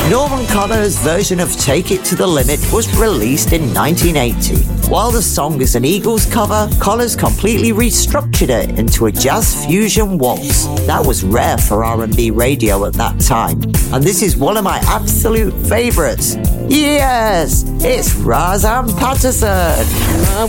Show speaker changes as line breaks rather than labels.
Norman Connor's version of Take It to the Limit was released in 1980. While the song is an Eagles cover, Connors completely restructured it into a jazz fusion waltz. That was rare for R&B radio at that time. And this is one of my absolute favorites. Yes, it's Razan Patterson.